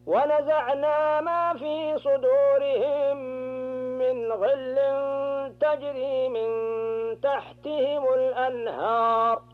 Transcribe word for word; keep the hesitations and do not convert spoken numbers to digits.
ونزعنا ما في صدورهم من غل تجري من تحتهم الأنهار